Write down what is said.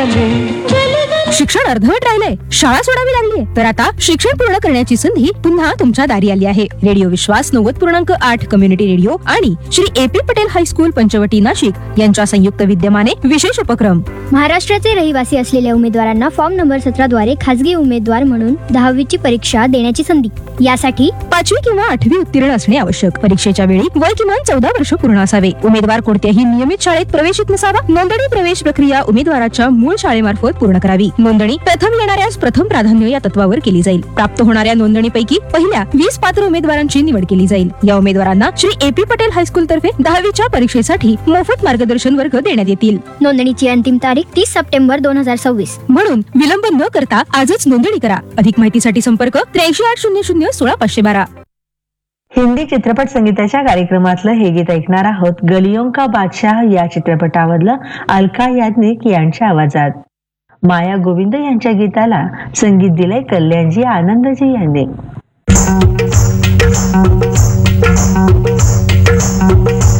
शिक्षण अर्धवट राहिलंय, शाळा सोडावी लागलीये, तर आता शिक्षण पूर्ण करण्याची संधी पुन्हा तुमच्या दारी आली आहे. रेडिओ विश्वास 90.8 कम्युनिटी रेडिओ आणि श्री ए.पी. पटेल हायस्कूल पंचवटी नाशिक यांच्या संयुक्त विद्यमाने विशेष उपक्रम. महाराष्ट्राचे रहिवासी असलेल्या उमेदवारांना फॉर्म नंबर 17 द्वारे खासगी उमेदवार म्हणून 10वीची परीक्षा देण्याची संधी. यासाठी 5वी किंवा 8वी उत्तीर्ण असणे आवश्यक. परीक्षेच्या वेळी वय किमान 14 वर्ष पूर्ण असावे. उमेदवार कोणत्याही नियमित शाळेत प्रवेशित नसावा. नोंदणी प्रवेश प्रक्रिया उमेदवाराच्या मूळ शाळेमार्फत पूर्ण करावी. नोंदणी प्रथम येणाऱ्यास प्रथम प्राधान्य या तत्वावर केली जाईल. प्राप्त होणाऱ्या नोंदणीपैकी पहिल्या 20 पात्र उमेदवारांची निवड केली जाईल. या उमेदवारांना श्री ए.पी. पटेल हायस्कूल तर्फे 10वीच्या परीक्षेसाठी मोफत मार्गदर्शन वर्ग देण्यात येतील. नोंदणीची अंतिम तारीख 30 सप्टेंबर 2026. म्हणून विलंब न करता आजच नोंदणी करा. अधिक माहितीसाठी संपर्क 8380016512. हिंदी चित्रपट संगीताच्या कार्यक्रमातलं हे गीत ऐकणार आहोत. गलियों का बादशाह या चित्रपटामधलं अलका याज्ञिक यांच्या आवाजात. माया गोविंद यांच्या गीताला संगीत दिलंय कल्याणजी आनंदजी यांनी.